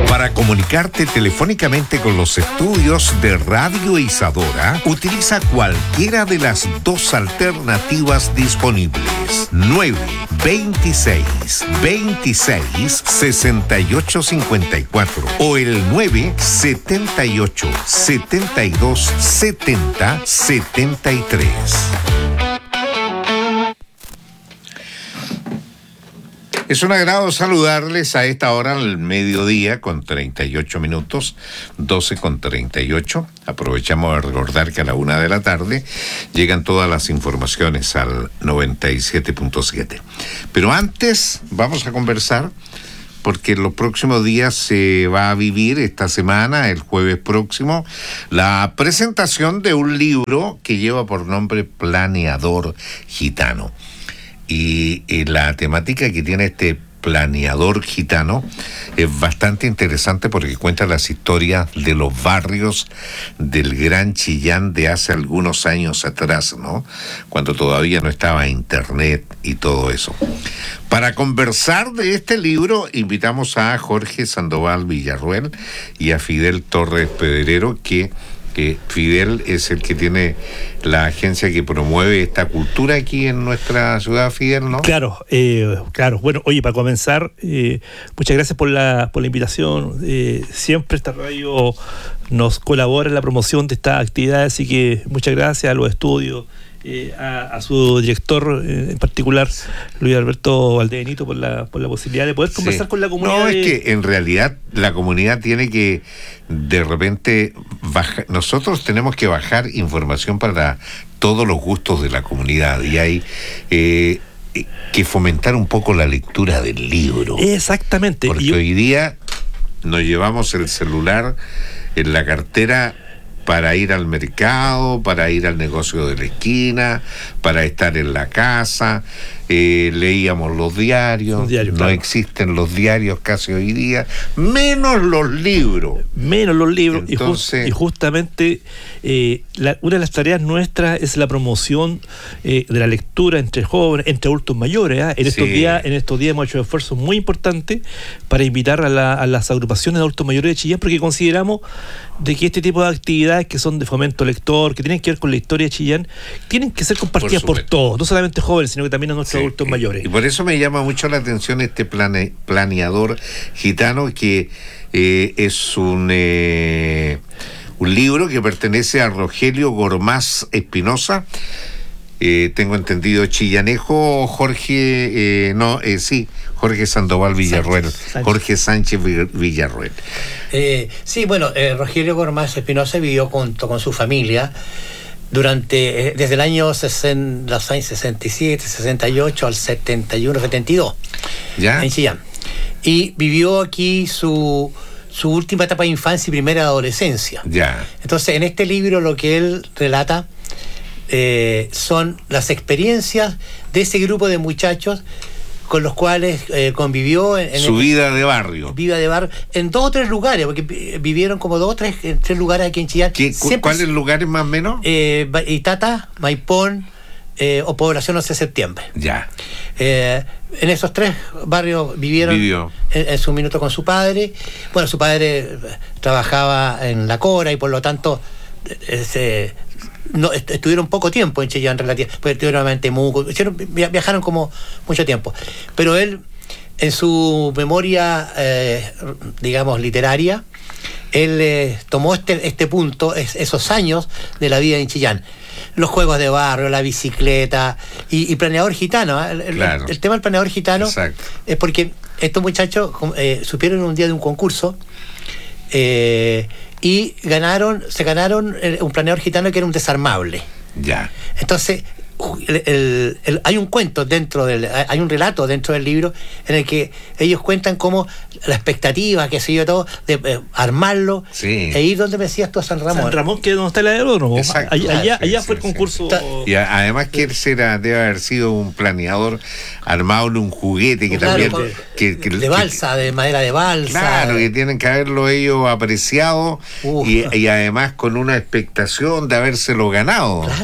Para comunicarte telefónicamente con los estudios de Radio Isadora, utiliza cualquiera de las dos alternativas disponibles. 926-26-6854 o el 978-72-70-73. Es un agrado saludarles a esta hora al mediodía con 38 minutos, 12:38. Aprovechamos de recordar que a la 1 de la tarde llegan todas las informaciones al 97.7. Pero antes vamos a conversar porque en los próximos días se va a vivir esta semana, el jueves próximo, la presentación de un libro que lleva por nombre Planeador Gitano. Y la temática que tiene este planeador gitano es bastante interesante porque cuenta las historias de los barrios del Gran Chillán de hace algunos años atrás, ¿no? Cuando todavía no estaba internet y todo eso. Para conversar de este libro invitamos a Jorge Sandoval Villarruel y a Fidel Torres Pedrero, que Fidel es el que tiene la agencia que promueve esta cultura aquí en nuestra ciudad, Fidel, ¿no? Claro. Bueno, oye, para comenzar, muchas gracias por la invitación. Siempre esta radio nos colabora en la promoción de estas actividades, así que muchas gracias a los estudios, a su director en particular, Luis Alberto Valdebenito, por la posibilidad de poder conversar con la comunidad. No, es que en realidad la comunidad tiene que de repente bajar, nosotros tenemos que bajar información para todos los gustos de la comunidad y hay que fomentar un poco la lectura del libro. Exactamente. Porque hoy día nos llevamos el celular en la cartera para ir al mercado, para ir al negocio de la esquina, para estar en la casa. Leíamos los diarios, no claro. Existen los diarios casi hoy día, menos los libros. Entonces, y justamente una de las tareas nuestras es la promoción de la lectura entre jóvenes, entre adultos mayores. En estos días hemos hecho esfuerzos muy importantes para invitar a las agrupaciones de adultos mayores de Chillán, porque consideramos de que este tipo de actividades que son de fomento lector, que tienen que ver con la historia de Chillán, tienen que ser compartidas por todos, no solamente jóvenes, sino que también a nuestros adultos mayores. Y por eso me llama mucho la atención este planeador gitano, que es un libro que pertenece a Rogelio Gormaz Espinosa. Tengo entendido chillanejo, Jorge Sandoval Villarruel, Jorge Sánchez Villarruel. Rogelio Gormaz Espinosa vivió junto con su familia desde el año 67, 68 al 71, 72, ¿ya? En Chillán. Y vivió aquí su última etapa de infancia y primera adolescencia. Ya. Entonces, en este libro lo que él relata son las experiencias de ese grupo de muchachos con los cuales convivió en su vida de barrio. En 2 o 3 lugares, porque vivieron como 2 o 3 lugares aquí en Chillán. ¿Cuáles lugares más o menos? Itata, Maipón o Población 11 de Septiembre. Ya. En esos 3 barrios vivió en su minuto con su padre. Bueno, su padre trabajaba en la Cora y por lo tanto estuvieron poco tiempo en Chillán relativamente, porque estuvieron en Temuco, viajaron como mucho tiempo. Pero él, en su memoria, literaria, él tomó este punto, esos años de la vida en Chillán. Los juegos de barrio, la bicicleta y planeador gitano. Claro. El tema del planeador gitano. Exacto. Es porque estos muchachos supieron un día de un concurso y se ganaron un planeador gitano que era un desarmable. Ya. Entonces, hay un cuento hay un relato dentro del libro en el que ellos cuentan cómo la expectativa, que se dio todo, de armarlo e ir donde me decías tú a San Ramón. San Ramón, que es donde está el aeródromo. Allá fue el concurso. Y además que él debe haber sido un planeador armado en un juguete que también de balsa, de madera de balsa. Claro, que tienen que haberlo ellos apreciado y además con una expectación de habérselo ganado. Claro.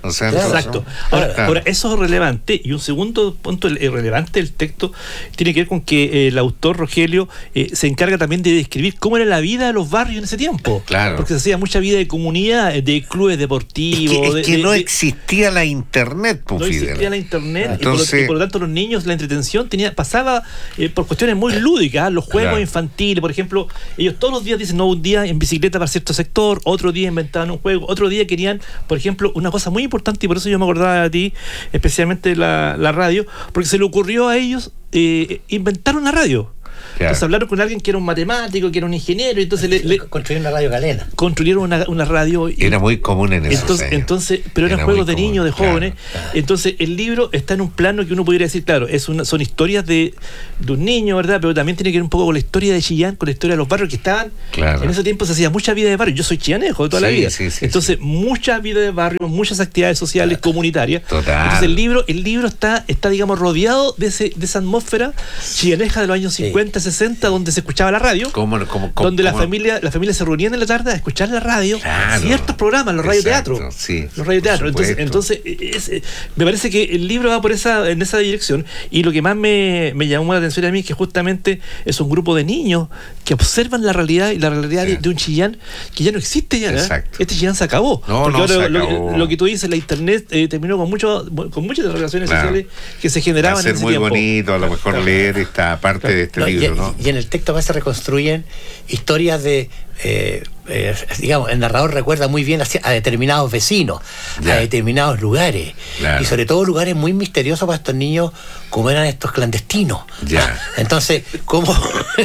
O sea, exacto. Ahora, eso es relevante. Y un segundo punto relevante del texto tiene que ver con que el autor Rogelio se encarga también de describir cómo era la vida de los barrios en ese tiempo. Claro. Porque se hacía mucha vida de comunidad, de clubes deportivos. Es que no existía la internet, no Fidel. existía la internet. Entonces, y por lo tanto los niños, la entretención pasaba por cuestiones muy lúdicas. Los juegos infantiles, por ejemplo, ellos todos los días dicen, no, un día en bicicleta para cierto sector, otro día inventaban un juego, otro día querían, por ejemplo, una cosa muy importante, y por eso yo me acordaba de ti, especialmente la radio, porque se le ocurrió a ellos inventar una radio. Entonces hablaron con alguien que era un matemático, que era un ingeniero, y entonces construyeron una radio galena. Construyeron una radio. Era muy común en esos años. Entonces, pero eran juegos de niños, de jóvenes. Claro. Entonces el libro está en un plano que uno pudiera decir, claro, son historias de un niño, ¿verdad? Pero también tiene que ver un poco con la historia de Chillán, con la historia de los barrios que estaban. Claro. En ese tiempo se hacía mucha vida de barrio. Yo soy chillanejo de toda la vida. Entonces, mucha vida de barrio, muchas actividades sociales, comunitarias. Total. Entonces el libro está digamos, rodeado de esa atmósfera chillaneja de los años 50, 60, donde se escuchaba la radio, donde la familia se reunían en la tarde a escuchar la radio, ciertos programas, los radioteatros. Los radioteatros. Entonces me parece que el libro va en esa dirección, y lo que más me llamó la atención a mí es que justamente es un grupo de niños que observan la realidad, y la realidad de un Chillán que ya no existe ya. Este Chillán se acabó. Porque ahora lo que tú dices, la internet terminó con muchas relaciones sociales que se generaban en ese tiempo. Va a ser muy bonito a lo mejor leer esta parte de este libro, ¿no? Y en el texto más se reconstruyen historias de, digamos, el narrador recuerda muy bien a determinados vecinos, a determinados lugares, y sobre todo lugares muy misteriosos para estos niños, como eran estos clandestinos. Entonces, ¿cómo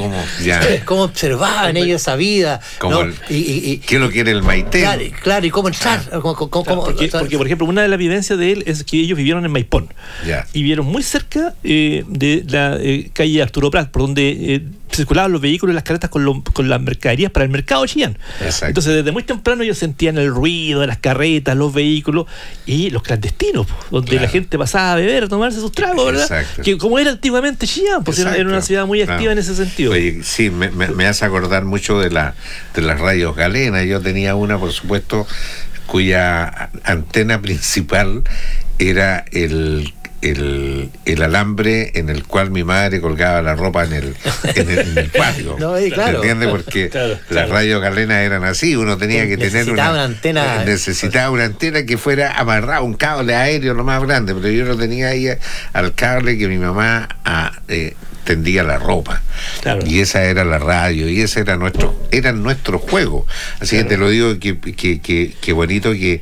observaban ellos esa vida? ¿Qué es lo que era el Maitén? Claro, y cómo entrar. Porque, por ejemplo, una de las vivencias de él es que ellos vivieron en Maipón, y vivieron muy cerca de la calle Arturo Prat, por donde circulaban los vehículos y las carretas con las mercaderías para el mercado de Chillán. Entonces, desde muy temprano ellos sentían el ruido de las carretas, los vehículos y los clandestinos, donde la gente pasaba a beber, a tomarse sus tragos, ¿verdad? Que como era antiguamente Chillán, pues era una ciudad muy activa en ese sentido. Oye, sí, me hace acordar mucho de las radios galenas. Yo tenía una, por supuesto, cuya antena principal era el alambre en el cual mi madre colgaba la ropa en el patio. ¿Entiendes? Porque las radios galenas eran así, uno tenía que tener una antena. Necesitaba una antena que fuera amarrada, un cable aéreo lo más grande, pero yo lo tenía ahí al cable que mi mamá tendía la ropa. Y esa era la radio, y ese era nuestro juego. Así que te lo digo, que bonito que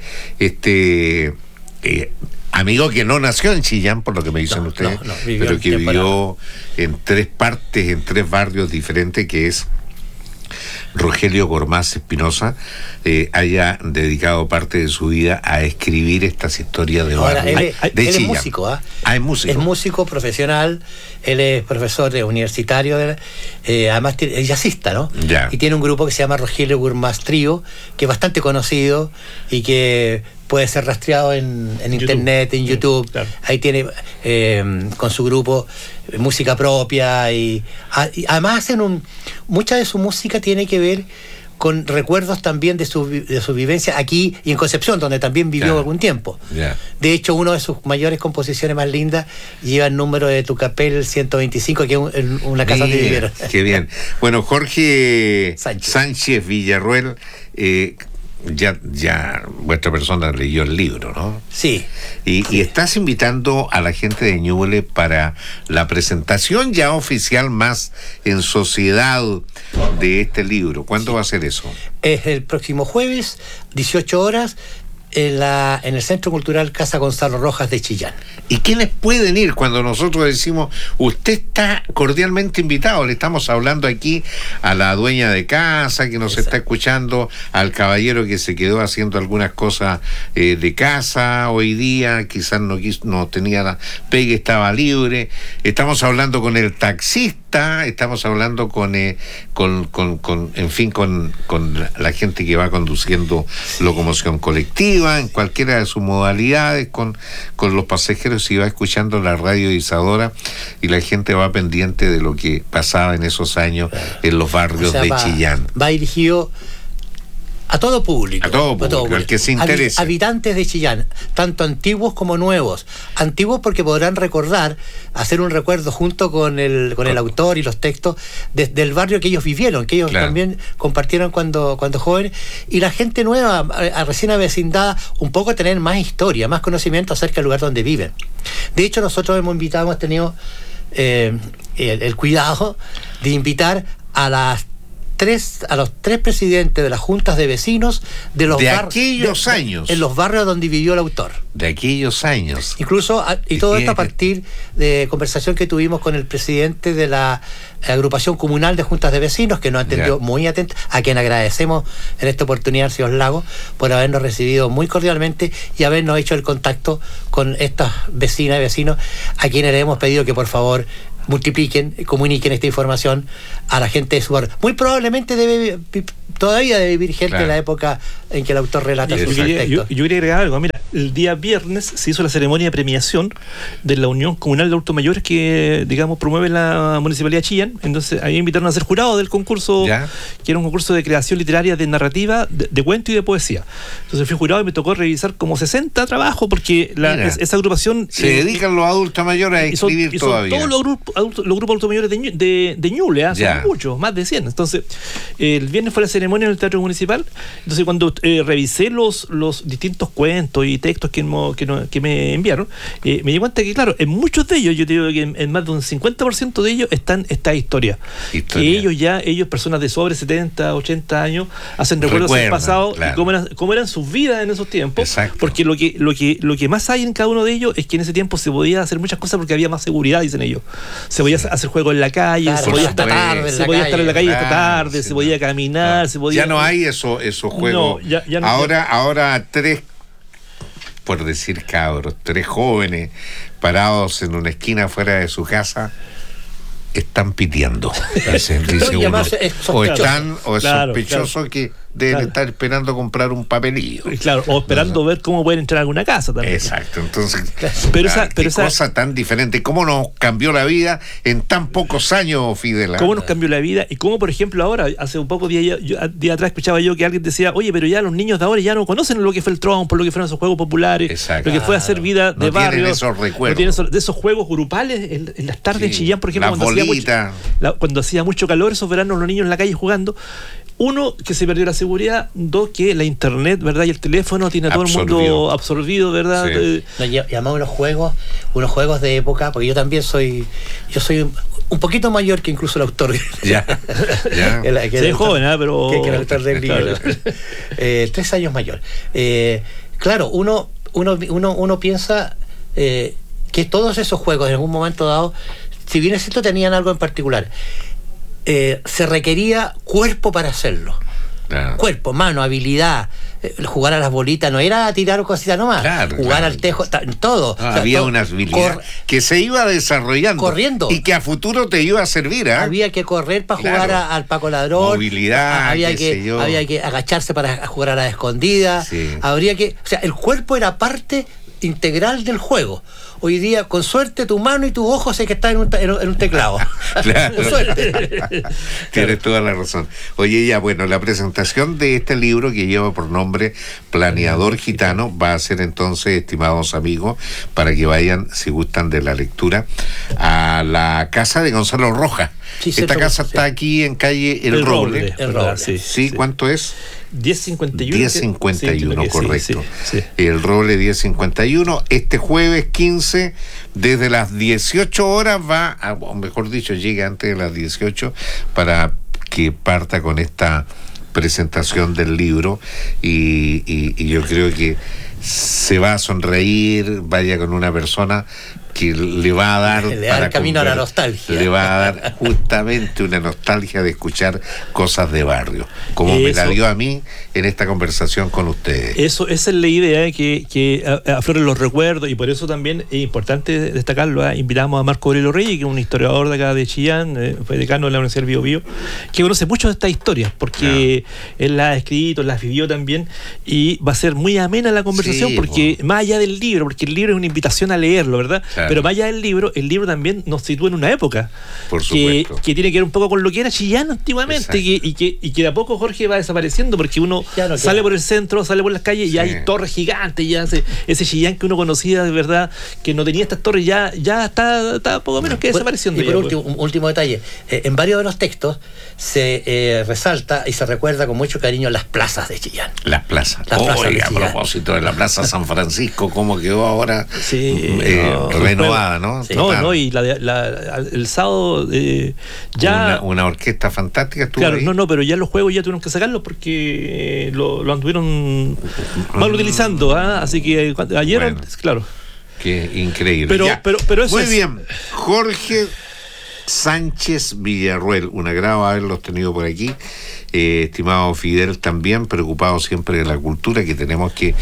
amigo que no nació en Chillán, por lo que me dicen ustedes, pero que vivió en 3 partes, en 3 barrios diferentes, que es Rogelio Gormaz Espinosa, haya dedicado parte de su vida a escribir estas historias de barrio. Él es músico, es músico. Es músico profesional, él es profesor universitario, además es jazzista, ¿no? Y tiene un grupo que se llama Rogelio Gormaz Trío, que es bastante conocido y que puede ser rastreado en internet, en YouTube. Ahí tiene con su grupo música propia, y además hacen mucha de su música tiene que ver con recuerdos también de su vivencia aquí y en Concepción, donde también vivió algún tiempo. De hecho, una de sus mayores composiciones más lindas lleva el número de Tucapel 125, que es una casa donde vivieron. Qué bien. Bueno, Jorge Sánchez Villarruel, ya vuestra persona leyó el libro, ¿no? Sí. Y estás invitando a la gente de Ñuble para la presentación ya oficial más en sociedad de este libro. ¿Cuándo va a ser eso? Es el próximo jueves, 18 horas, en el Centro Cultural Casa Gonzalo Rojas de Chillán. ¿Y quiénes pueden ir cuando nosotros decimos, usted está cordialmente invitado? Le estamos hablando aquí a la dueña de casa que nos está escuchando, al caballero que se quedó haciendo algunas cosas de casa hoy día, quizás no tenía la pegue, estaba libre. Estamos hablando con el taxista, estamos hablando con la gente que va conduciendo locomoción colectiva, en cualquiera de sus modalidades, con los pasajeros, y va escuchando la radio Isadora, y la gente va pendiente de lo que pasaba en esos años en los barrios de Chillán. Va dirigido A todo público. A todo público, el que se interese. Habitantes de Chillán, tanto antiguos como nuevos. Antiguos porque podrán recordar, hacer un recuerdo junto con el autor y los textos del barrio que ellos vivieron, que ellos también compartieron cuando jóvenes. Y la gente nueva, recién avecindada, un poco tener más historia, más conocimiento acerca del lugar donde viven. De hecho, nosotros hemos tenido el cuidado de invitar a los tres presidentes de las juntas de vecinos de aquellos años, en los barrios donde vivió el autor. De aquellos años. Incluso, y todo esto a partir de conversación que tuvimos con el presidente de la agrupación comunal de juntas de vecinos, que nos atendió muy atento, a quien agradecemos en esta oportunidad, señor Lago, por habernos recibido muy cordialmente y habernos hecho el contacto con estas vecinas y vecinos, a quienes le hemos pedido que por favor comuniquen esta información a la gente de su barrio. Muy probablemente todavía debe vivir gente en la época en que el autor relata sus textos. Yo quería agregar algo. Mira, el día viernes se hizo la ceremonia de premiación de la Unión Comunal de Adultos Mayores que, digamos, promueve la Municipalidad de Chillán. Entonces, ahí invitaron a ser jurado del concurso, que era un concurso de creación literaria, de narrativa, de cuento y de poesía. Entonces fui jurado y me tocó revisar como 60 trabajos, porque esa agrupación... Se dedican los adultos mayores a escribir todavía. Todos los grupos adultos mayores de Ñuble, son muchos, más de 100. Entonces, el viernes fue la ceremonia en el Teatro Municipal. Entonces, cuando revisé los distintos cuentos y textos que me enviaron, me di cuenta que, claro, en muchos de ellos, yo te digo que en más de un 50% de ellos están esta historia. Que ellos, personas de sobre 70, 80 años, hacen recuerdos del pasado y cómo eran sus vidas en esos tiempos. Exacto. Porque lo que más hay en cada uno de ellos es que en ese tiempo se podía hacer muchas cosas porque había más seguridad, dicen ellos. Se podía hacer juegos en la calle, se podía estar en la calle esta tarde, se podía caminar, ya no hay esos juegos. No, ahora tres, por decir cabros, tres jóvenes parados en una esquina fuera de su casa están piteando. Dice uno. O es sospechoso que deben estar esperando comprar un papelillo. Claro, o esperando ver cómo pueden entrar a alguna casa también. Exacto, entonces, pero esa cosa tan diferente, cómo nos cambió la vida en tan pocos años, Fidel. Cómo nos cambió la vida y cómo, por ejemplo, ahora, hace un poco día atrás escuchaba yo que alguien decía, oye, pero ya los niños de ahora ya no conocen lo que fue el trompo, lo que fueron esos juegos populares, exacto, lo que fue hacer vida de barrio. Esos recuerdos. No tienen de esos juegos grupales en las tardes en Chillán, por ejemplo, cuando hacía mucho calor, esos veranos los niños en la calle jugando. Uno, que se perdió la seguridad. Dos, que la internet, ¿verdad? Y el teléfono tiene a todo el mundo absorbido, ¿verdad? Sí. Llamamos unos juegos de época, porque yo también soy un poquito mayor que incluso el autor. Soy joven, pero... Que el autor del libro. 3 años mayor. Claro, uno piensa que todos esos juegos en algún momento dado, si bien es cierto, tenían algo en particular. Se requería cuerpo para hacerlo. Cuerpo, mano, habilidad. Jugar a las bolitas no era tirar cositas nomás. Jugar al tejo, todo. Había una habilidad que se iba desarrollando. Corriendo. Y que a futuro te iba a servir. Había que correr para jugar al Paco Ladrón. Movilidad. Había que agacharse para jugar a la escondida. Sí. El cuerpo era parte integral del juego. Hoy día, con suerte, tu mano y tus ojos sé que están en un teclado. Claro. Con suerte. Tienes toda la razón. Oye, la presentación de este libro que lleva por nombre Planeador Gitano va a ser entonces, estimados amigos, para que vayan, si gustan de la lectura, a la casa de Gonzalo Rojas. Sí, esta casa está aquí en calle El Roble. Sí, ¿cuánto es? 1051. 1051, correcto. Sí. El Roble 1051. Este jueves 15, desde las 18 horas o mejor dicho, llega antes de las 18 para que parta con esta presentación del libro y yo creo que se va a sonreír, vaya con una persona que le va a dar el camino a la nostalgia. Le va a dar justamente una nostalgia de escuchar cosas de barrio, como me la dio a mí en esta conversación con ustedes. Esa es la idea, que afloren los recuerdos, y por eso también es importante destacarlo. Invitamos a Marco Aurelio Reyes, que es un historiador de acá de Chillán, fue decano de la Universidad del Biobío, que conoce mucho de estas historias, porque él las ha escrito, las vivió también, y va a ser muy amena la conversación, porque más allá del libro, porque el libro es una invitación a leerlo, ¿verdad? Pero más allá del libro, el libro también nos sitúa en una época. Por supuesto. Que tiene que ver un poco con lo que era Chillán antiguamente, y que de a poco, Jorge, va desapareciendo, porque uno sale por el centro, sale por las calles y hay torres gigantes, ya ese Chillán que uno conocía de verdad, que no tenía estas torres, ya está poco menos que desapareciendo. Y por último detalle, en varios de los textos se resalta y se recuerda con mucho cariño las plazas de Chillán. Las plazas. A propósito de la Plaza San Francisco, cómo quedó ahora renovada, ¿no? Sí. Y el sábado ya... Una orquesta fantástica estuvo ahí. Pero ya los juegos ya tuvieron que sacarlos porque lo anduvieron mal utilizando, así que ayer, claro. Qué increíble. Pero eso muy bien. Jorge Sánchez Villarruel, un agrado haberlos tenido por aquí. Estimado Fidel, también preocupado siempre de la cultura, que tenemos que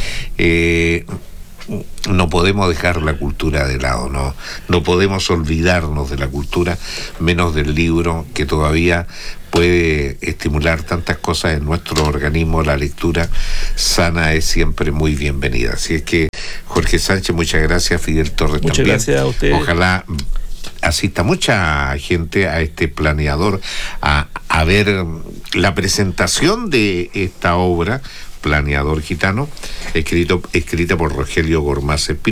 no podemos dejar la cultura de lado, no podemos olvidarnos de la cultura, menos del libro, que todavía puede estimular tantas cosas en nuestro organismo. La lectura sana es siempre muy bienvenida. Así es que, Jorge Sánchez, muchas gracias. Fidel Torres, muchas también. Gracias a usted. Ojalá asista mucha gente a este Planeador a ver la presentación de esta obra, Planeador Gitano, escrita por Rogelio Gormaz Espinosa.